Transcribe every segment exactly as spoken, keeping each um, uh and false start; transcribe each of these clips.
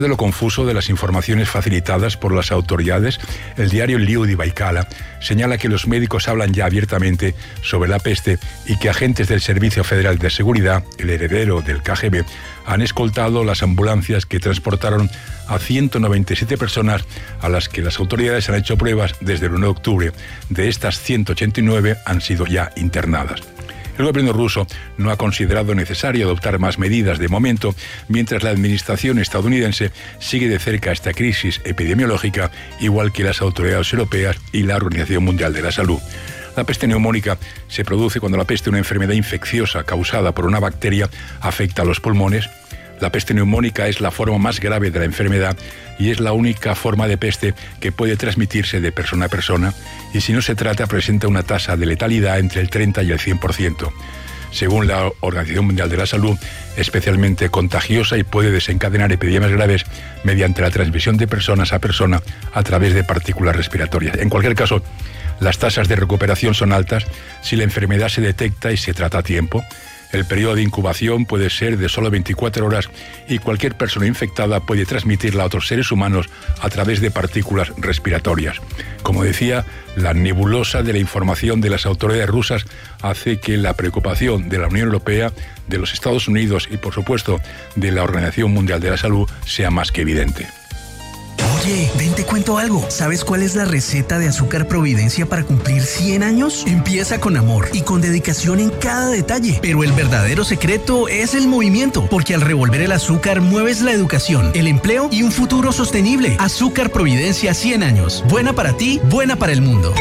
De lo confuso de las informaciones facilitadas por las autoridades, el diario Liu di Baikala señala que los médicos hablan ya abiertamente sobre la peste y que agentes del Servicio Federal de Seguridad, el heredero del K G B, han escoltado las ambulancias que transportaron a ciento noventa y siete personas a las que las autoridades han hecho pruebas desde el uno de octubre. De estas, ciento ochenta y nueve han sido ya internadas. El gobierno ruso no ha considerado necesario adoptar más medidas de momento, mientras la administración estadounidense sigue de cerca esta crisis epidemiológica, igual que las autoridades europeas y la Organización Mundial de la Salud. La peste neumónica se produce cuando la peste, una enfermedad infecciosa causada por una bacteria, afecta a los pulmones. La peste neumónica es la forma más grave de la enfermedad y es la única forma de peste que puede transmitirse de persona a persona, y si no se trata presenta una tasa de letalidad entre el treinta y el cien por ciento. Según la Organización Mundial de la Salud, especialmente contagiosa y puede desencadenar epidemias graves mediante la transmisión de personas a persona a través de partículas respiratorias. En cualquier caso, las tasas de recuperación son altas si la enfermedad se detecta y se trata a tiempo. El periodo de incubación puede ser de solo veinticuatro horas y cualquier persona infectada puede transmitirla a otros seres humanos a través de partículas respiratorias. Como decía, la nebulosa de la información de las autoridades rusas hace que la preocupación de la Unión Europea, de los Estados Unidos y, por supuesto, de la Organización Mundial de la Salud sea más que evidente. Oye, ven, te cuento algo. ¿Sabes cuál es la receta de Azúcar Providencia para cumplir cien años? Empieza con amor y con dedicación en cada detalle. Pero el verdadero secreto es el movimiento, porque al revolver el azúcar mueves la educación, el empleo y un futuro sostenible. Azúcar Providencia cien años. Buena para ti, buena para el mundo.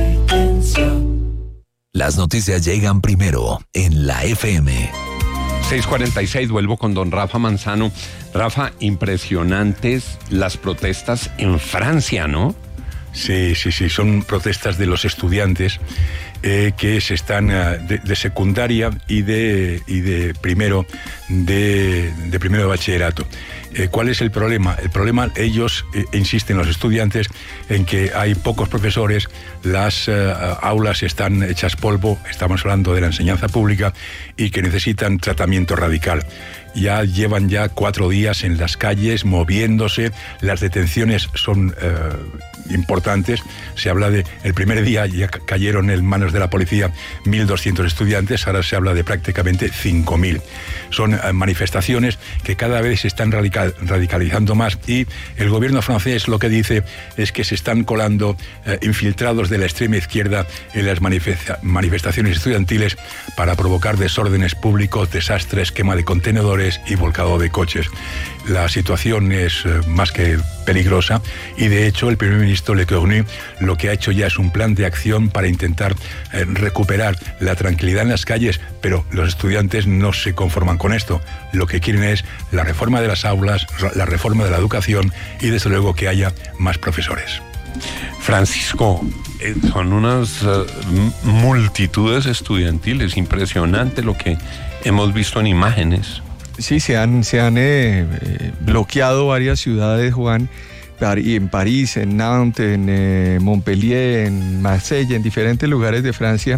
Las noticias llegan primero en la F M. seis cuarenta y seis, vuelvo con don Rafa Manzano. Rafa, impresionantes las protestas en Francia, ¿no? Sí, sí, sí, son protestas de los estudiantes eh, que se están uh, de, de secundaria y de, y de primero de, de primero de bachillerato. Eh, ¿Cuál es el problema? El problema, ellos eh, insisten, los estudiantes, en que hay pocos profesores, las uh, aulas están hechas polvo, estamos hablando de la enseñanza pública, y que necesitan tratamiento radical. Ya llevan ya cuatro días en las calles moviéndose, las detenciones son uh, importantes. Se habla de, el primer día ya cayeron en manos de la policía mil doscientos estudiantes, ahora se habla de prácticamente cinco mil. Son uh, manifestaciones que cada vez se están radical, radicalizando más, y el gobierno francés lo que dice es que se están colando uh, infiltrados de la extrema izquierda en las manifesta- manifestaciones estudiantiles para provocar desórdenes públicos, desastres, quema de contenedores y volcado de coches. La situación es uh, más que peligrosa, y de hecho el primer ministro Le Cornu lo que ha hecho ya es un plan de acción para intentar eh, recuperar la tranquilidad en las calles, pero los estudiantes no se conforman con esto. Lo que quieren es la reforma de las aulas, la reforma de la educación y desde luego que haya más profesores. Francisco, eh, son unas uh, multitudes estudiantiles, impresionante lo que hemos visto en imágenes. Sí, se han, se han eh, eh, bloqueado varias ciudades, Juan, en París, en Nantes, en eh, Montpellier, en Marsella, en diferentes lugares de Francia.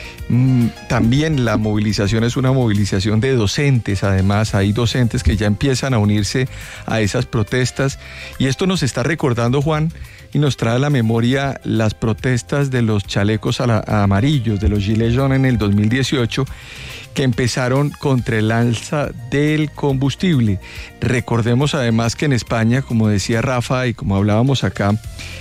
Mm, también la movilización es una movilización de docentes, además hay docentes que ya empiezan a unirse a esas protestas, y esto nos está recordando, Juan, y nos trae a la memoria las protestas de los chalecos amarillos, de los Gilets jaunes en el dos mil dieciocho, que empezaron contra el alza del combustible. Recordemos además que en España, como decía Rafa y como hablábamos acá,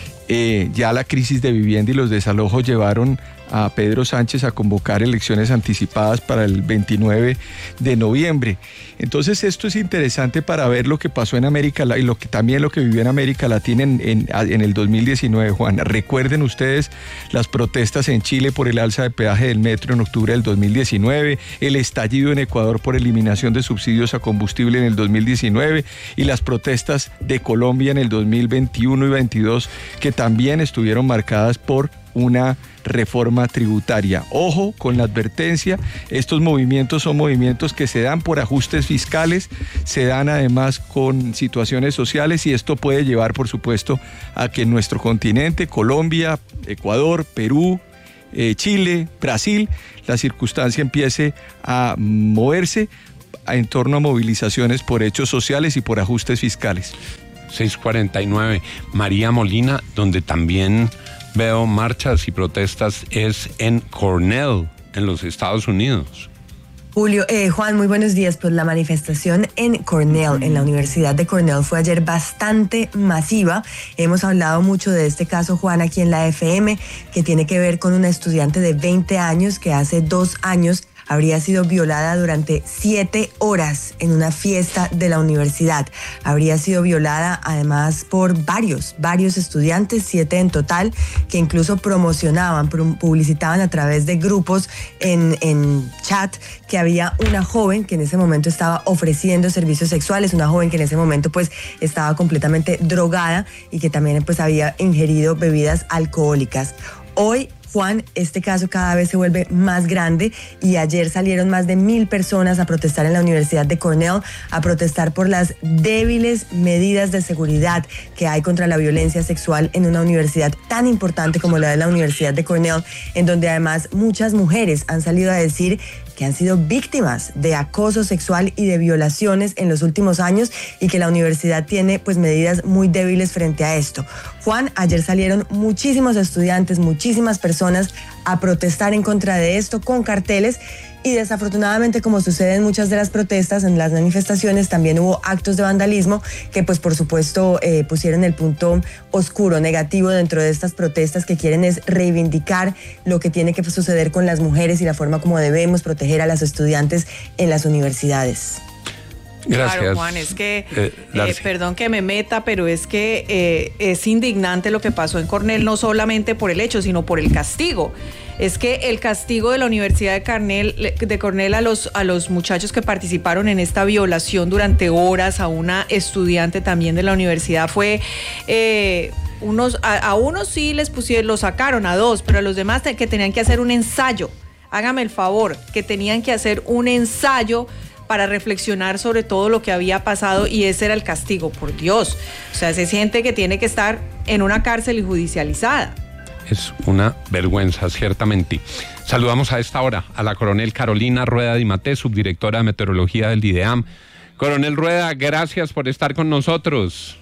eh, ya la crisis de vivienda y los desalojos llevaron a Pedro Sánchez a convocar elecciones anticipadas para el veintinueve de noviembre. Entonces esto es interesante para ver lo que pasó en América y lo que también lo que vivió en América Latina en, en, en el dos mil diecinueve, Juan. Recuerden ustedes las protestas en Chile por el alza de peaje del metro en octubre del dos mil diecinueve, el estallido en Ecuador por eliminación de subsidios a combustible en el dos mil diecinueve y las protestas de Colombia en el dos mil veintiuno y veintidós, que también estuvieron marcadas por una reforma tributaria. Ojo con la advertencia, estos movimientos son movimientos que se dan por ajustes fiscales, se dan además con situaciones sociales, y esto puede llevar, por supuesto, a que en nuestro continente, Colombia, Ecuador, Perú, eh, Chile, Brasil, la circunstancia empiece a moverse en torno a movilizaciones por hechos sociales y por ajustes fiscales. seis cuarenta y nueve. María Molina, donde también veo marchas y protestas, es en Cornell, en los Estados Unidos. Julio, eh, Juan, muy buenos días. Pues la manifestación en Cornell, en la Universidad de Cornell, fue ayer bastante masiva. Hemos hablado mucho de este caso, Juan, aquí en la F M, que tiene que ver con una estudiante de veinte años que hace dos años habría sido violada durante siete horas en una fiesta de la universidad. Habría sido violada además por varios, varios estudiantes, siete en total, que incluso promocionaban, publicitaban a través de grupos en, en chat que había una joven que en ese momento estaba ofreciendo servicios sexuales, una joven que en ese momento pues estaba completamente drogada y que también pues había ingerido bebidas alcohólicas. Hoy, Juan, este caso cada vez se vuelve más grande y ayer salieron más de mil personas a protestar en la Universidad de Cornell, a protestar por las débiles medidas de seguridad que hay contra la violencia sexual en una universidad tan importante como la de la Universidad de Cornell, en donde además muchas mujeres han salido a decir que han sido víctimas de acoso sexual y de violaciones en los últimos años y que la universidad tiene pues medidas muy débiles frente a esto. Juan, ayer salieron muchísimos estudiantes, muchísimas personas a protestar en contra de esto con carteles y desafortunadamente, como sucede en muchas de las protestas, en las manifestaciones también hubo actos de vandalismo que pues por supuesto eh, pusieron el punto oscuro, negativo dentro de estas protestas que quieren es reivindicar lo que tiene que suceder con las mujeres y la forma como debemos proteger a las estudiantes en las universidades. Gracias. Claro, Juan, es que, eh, eh, perdón que me meta, pero es que eh, es indignante lo que pasó en Cornell, no solamente por el hecho, sino por el castigo. Es que el castigo de la Universidad de Cornell, de Cornell a los, a los muchachos que participaron en esta violación durante horas a una estudiante también de la universidad fue... Eh, unos, a, a unos sí les pusieron, lo sacaron, a dos, pero a los demás te, que tenían que hacer un ensayo. Hágame el favor, que tenían que hacer un ensayo para reflexionar sobre todo lo que había pasado y ese era el castigo, por Dios. O sea, se siente que tiene que estar en una cárcel y judicializada. Es una vergüenza, ciertamente. Saludamos a esta hora a la coronel Carolina Rueda Di Maté, subdirectora de meteorología del IDEAM. Coronel Rueda, gracias por estar con nosotros.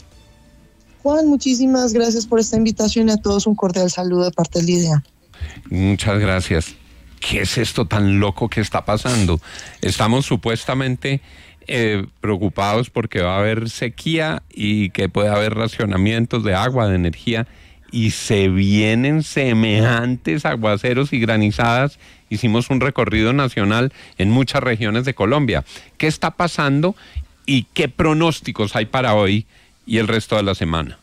Juan, muchísimas gracias por esta invitación y a todos un cordial saludo de parte del IDEAM. Muchas gracias. ¿Qué es esto tan loco que está pasando? Estamos supuestamente eh, preocupados porque va a haber sequía y que puede haber racionamientos de agua, de energía, y se vienen semejantes aguaceros y granizadas. Hicimos un recorrido nacional en muchas regiones de Colombia. ¿Qué está pasando y qué pronósticos hay para hoy y el resto de la semana?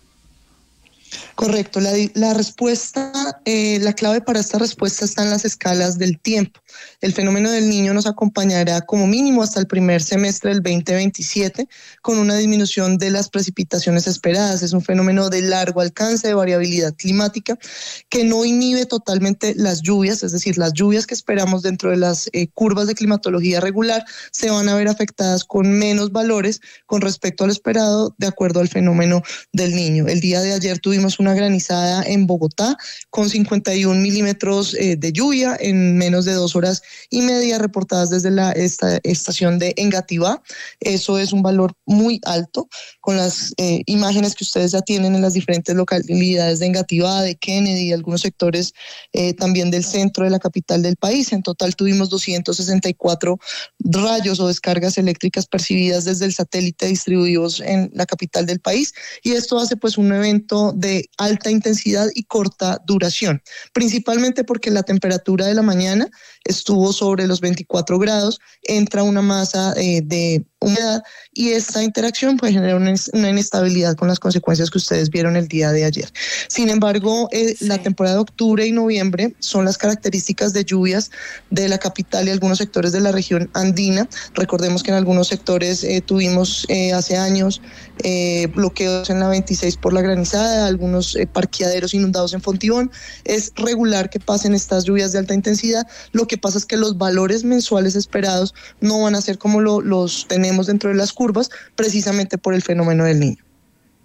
Correcto, la, la respuesta, eh, la clave para esta respuesta está en las escalas del tiempo. El fenómeno del Niño nos acompañará como mínimo hasta el primer semestre del veinte veintisiete con una disminución de las precipitaciones esperadas. Es un fenómeno de largo alcance, de variabilidad climática, que no inhibe totalmente las lluvias, es decir, las lluvias que esperamos dentro de las eh, curvas de climatología regular se van a ver afectadas con menos valores con respecto a lo esperado de acuerdo al fenómeno del Niño. El día de ayer tuvimos una granizada en Bogotá con cincuenta y un milímetros eh, de lluvia en menos de dos horas y media reportadas desde la esta, estación de Engativá. Eso es un valor muy alto con las eh, imágenes que ustedes ya tienen en las diferentes localidades de Engativá, de Kennedy y algunos sectores eh, también del centro de la capital del país. En total tuvimos doscientos sesenta y cuatro rayos o descargas eléctricas percibidas desde el satélite distribuidos en la capital del país y esto hace pues un evento de de alta intensidad y corta duración, principalmente porque la temperatura de la mañana estuvo sobre los veinticuatro grados, entra una masa eh, de humedad y esta interacción puede generar una, una inestabilidad con las consecuencias que ustedes vieron el día de ayer. Sin embargo, eh, sí. la temporada de octubre y noviembre son las características de lluvias de la capital y algunos sectores de la región andina. Recordemos que en algunos sectores eh, tuvimos eh, hace años eh, bloqueos en la veintiséis por la granizada, algunos eh, parqueaderos inundados en Fontibón. Es regular que pasen estas lluvias de alta intensidad. Lo que pasa es que los valores mensuales esperados no van a ser como lo, los tenemos dentro de las curvas, precisamente por el fenómeno del Niño.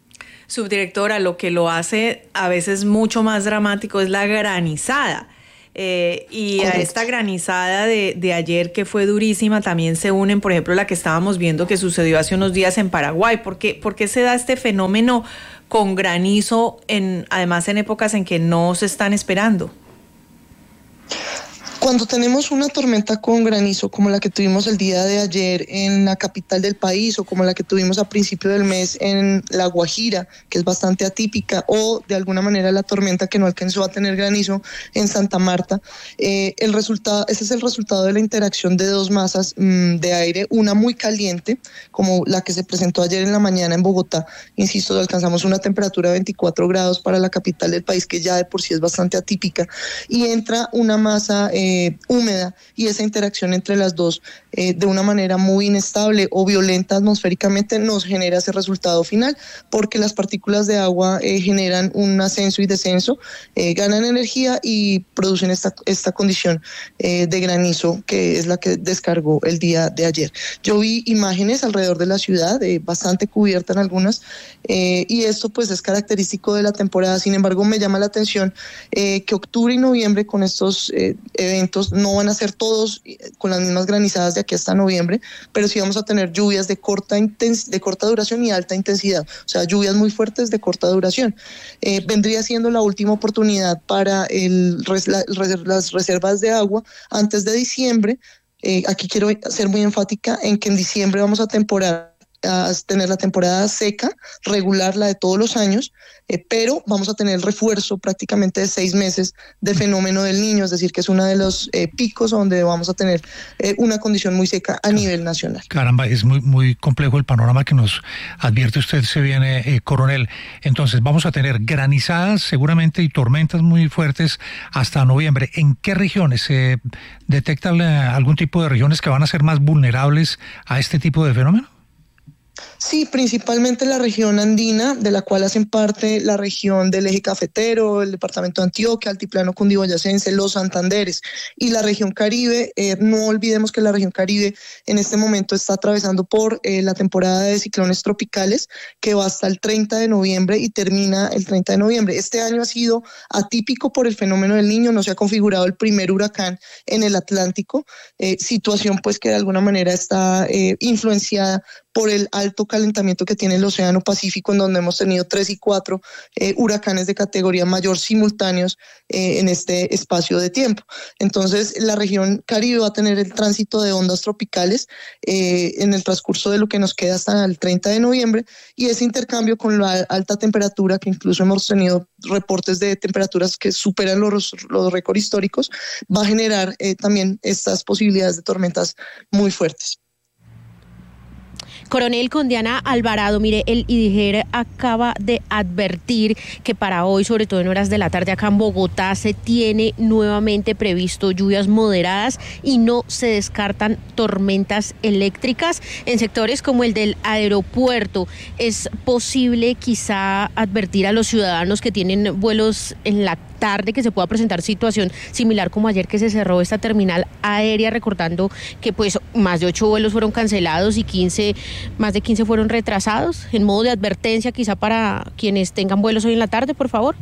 Subdirectora, lo que lo hace a veces mucho más dramático es la granizada. Eh, y Correcto. a esta granizada de, de ayer que fue durísima también se unen, por ejemplo, la que estábamos viendo que sucedió hace unos días en Paraguay. ¿Por qué, por qué se da este fenómeno con granizo, en, además en épocas en que no se están esperando? Cuando tenemos una tormenta con granizo como la que tuvimos el día de ayer en la capital del país o como la que tuvimos a principio del mes en La Guajira, que es bastante atípica, o de alguna manera la tormenta que no alcanzó a tener granizo en Santa Marta, eh, el resultado, ese es el resultado de la interacción de dos masas mmm, de aire, una muy caliente, como la que se presentó ayer en la mañana en Bogotá. Insisto, alcanzamos una temperatura de veinticuatro grados para la capital del país, que ya de por sí es bastante atípica, y entra una masa eh, Eh, húmeda, y esa interacción entre las dos eh, de una manera muy inestable o violenta atmosféricamente nos genera ese resultado final, porque las partículas de agua eh, generan un ascenso y descenso, eh, ganan energía y producen esta, esta condición eh, de granizo, que es la que descargó el día de ayer. Yo vi imágenes alrededor de la ciudad, eh, bastante cubierta en algunas, eh, y esto pues es característico de la temporada. Sin embargo, me llama la atención eh, que octubre y noviembre con estos eh, eventos no van a ser todos con las mismas granizadas de aquí hasta noviembre, pero sí vamos a tener lluvias de corta, intens- de corta duración y alta intensidad, o sea, lluvias muy fuertes de corta duración. Eh, vendría siendo la última oportunidad para el, la, las reservas de agua antes de diciembre. Eh, aquí quiero ser muy enfática en que en diciembre vamos a temporar a tener la temporada seca, regular, la de todos los años, eh, pero vamos a tener el refuerzo prácticamente de seis meses de fenómeno del Niño, es decir, que es uno de los eh, picos donde vamos a tener eh, una condición muy seca a nivel nacional. Caramba, es muy, muy complejo el panorama que nos advierte usted, se viene, eh, coronel. Entonces, vamos a tener granizadas seguramente y tormentas muy fuertes hasta noviembre. ¿En qué regiones se detecta algún tipo de regiones que van a ser más vulnerables a este tipo de fenómeno? Sí, principalmente la región andina, de la cual hacen parte la región del eje cafetero, el departamento de Antioquia, altiplano cundiboyacense, los Santanderes y la región Caribe. Eh, no olvidemos que la región Caribe en este momento está atravesando por eh, la temporada de ciclones tropicales, que va hasta el treinta de noviembre y termina el treinta de noviembre. Este año ha sido atípico por el fenómeno del Niño, no se ha configurado el primer huracán en el Atlántico, eh, situación pues que de alguna manera está eh, influenciada por el alto calentamiento que tiene el Océano Pacífico, en donde hemos tenido tres y cuatro eh, huracanes de categoría mayor simultáneos eh, en este espacio de tiempo. Entonces, la región Caribe va a tener el tránsito de ondas tropicales eh, en el transcurso de lo que nos queda hasta el treinta de noviembre, y ese intercambio con la alta temperatura, que incluso hemos tenido reportes de temperaturas que superan los, los récords históricos, va a generar eh, también estas posibilidades de tormentas muy fuertes. Coronel, con Diana Alvarado, mire, el IDIGER acaba de advertir que para hoy, sobre todo en horas de la tarde acá en Bogotá, se tiene nuevamente previsto lluvias moderadas y no se descartan tormentas eléctricas en sectores como el del aeropuerto. ¿Es posible quizá advertir a los ciudadanos que tienen vuelos en la tarde que se pueda presentar situación similar como ayer que se cerró esta terminal aérea, recordando que pues más de ocho vuelos fueron cancelados y quince, más de quince fueron retrasados? En modo de advertencia quizá para quienes tengan vuelos hoy en la tarde, por favor.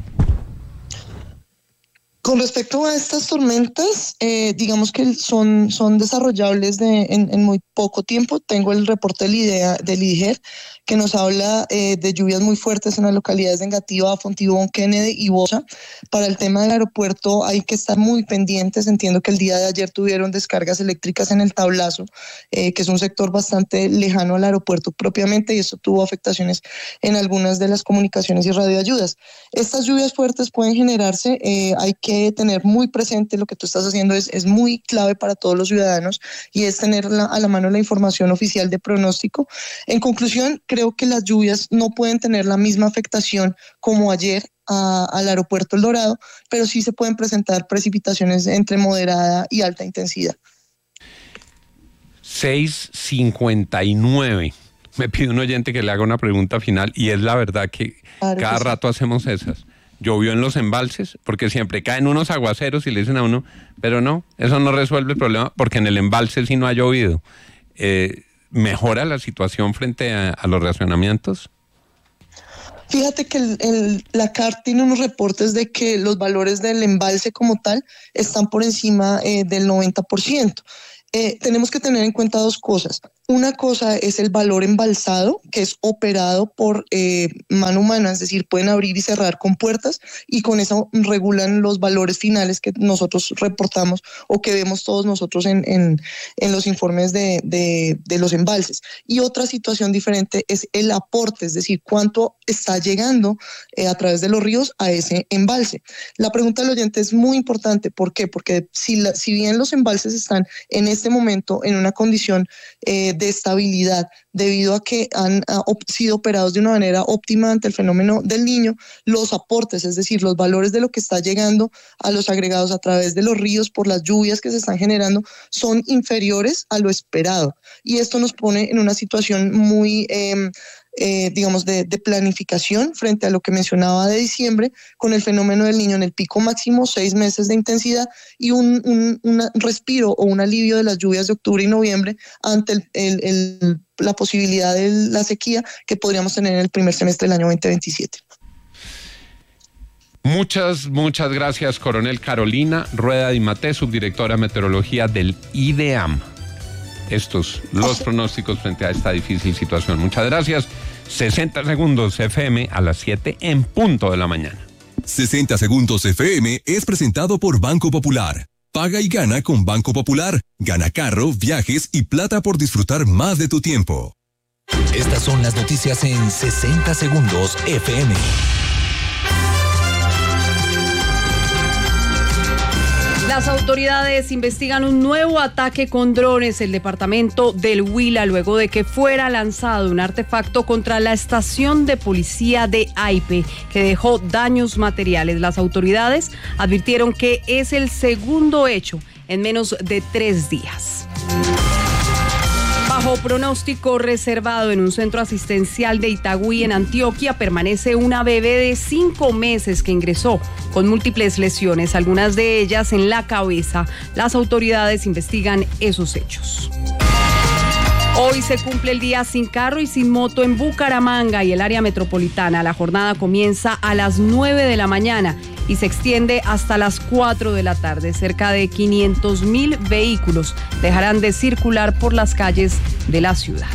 Con respecto a estas tormentas, eh, digamos que son, son desarrollables de, en, en muy poco tiempo. Tengo el reporte del, IDEA, del IDIGER que nos habla eh, de lluvias muy fuertes en las localidades de Engativá, Fontibón, Kennedy y Bosa. Para el tema del aeropuerto hay que estar muy pendientes. Entiendo que el día de ayer tuvieron descargas eléctricas en el Tablazo, eh, que es un sector bastante lejano al aeropuerto propiamente, y eso tuvo afectaciones en algunas de las comunicaciones y radioayudas. Estas lluvias fuertes pueden generarse, eh, hay que tener muy presente lo que tú estás haciendo, es, es muy clave para todos los ciudadanos, y es tener la, a la mano la información oficial de pronóstico. En conclusión, creo que las lluvias no pueden tener la misma afectación como ayer a, al aeropuerto El Dorado, pero sí se pueden presentar precipitaciones entre moderada y alta intensidad. seis cincuenta y nueve. Me pide un oyente que le haga una pregunta final, y es la verdad que claro cada que rato sí. hacemos esas. Llovió en los embalses, porque siempre caen unos aguaceros y le dicen a uno, pero no, eso no resuelve el problema, porque en el embalse sí no ha llovido. Eh, ¿Mejora la situación frente a, a los racionamientos? Fíjate que el, el, la C A R tiene unos reportes de que los valores del embalse como tal están por encima eh, del noventa por ciento. Eh, tenemos que tener en cuenta dos cosas. Una cosa es el valor embalsado, que es operado por eh, mano humana, es decir, pueden abrir y cerrar con puertas y con eso regulan los valores finales que nosotros reportamos o que vemos todos nosotros en, en, en los informes de, de, de los embalses. Y otra situación diferente es el aporte, es decir, cuánto está llegando eh, a través de los ríos a ese embalse. La pregunta del oyente es muy importante. ¿Por qué? Porque si, la, si bien los embalses están en este momento en una condición eh, de estabilidad debido a que han a, op, sido operados de una manera óptima ante el fenómeno del Niño, los aportes, es decir, los valores de lo que está llegando a los agregados a través de los ríos por las lluvias que se están generando son inferiores a lo esperado. Y esto nos pone en una situación muy... Eh, Eh, digamos, de, de planificación frente a lo que mencionaba de diciembre, con el fenómeno del Niño en el pico máximo, seis meses de intensidad y un, un, un respiro o un alivio de las lluvias de octubre y noviembre ante el, el, el, la posibilidad de la sequía que podríamos tener en el primer semestre del año veinte veintisiete. Muchas, muchas gracias, Coronel Carolina Rueda Di Matteo, subdirectora de Meteorología del IDEAM. Estos, los pronósticos frente a esta difícil situación. Muchas gracias. sesenta segundos F M a las siete en punto de la mañana. sesenta segundos F M es presentado por Banco Popular. Paga y gana con Banco Popular. Gana carro, viajes y plata por disfrutar más de tu tiempo. Estas son las noticias en sesenta segundos F M. Las autoridades investigan un nuevo ataque con drones en el departamento del Huila luego de que fuera lanzado un artefacto contra la estación de policía de Aipe que dejó daños materiales. Las autoridades advirtieron que es el segundo hecho en menos de tres días. Bajo pronóstico reservado en un centro asistencial de Itagüí, en Antioquia, permanece una bebé de cinco meses que ingresó con múltiples lesiones, algunas de ellas en la cabeza. Las autoridades investigan esos hechos. Hoy se cumple el día sin carro y sin moto en Bucaramanga y el área metropolitana. La jornada comienza a las nueve de la mañana y se extiende hasta las cuatro de la tarde. Cerca de quinientos mil vehículos dejarán de circular por las calles de la ciudad.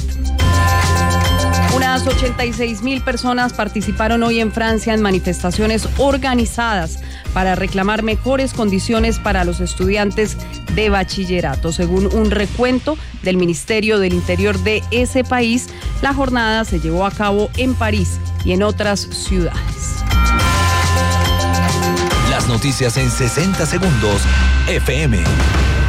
Unas ochenta y seis mil personas participaron hoy en Francia en manifestaciones organizadas para reclamar mejores condiciones para los estudiantes de bachillerato. Según un recuento del Ministerio del Interior de ese país, la jornada se llevó a cabo en París y en otras ciudades. Las noticias en sesenta segundos F M.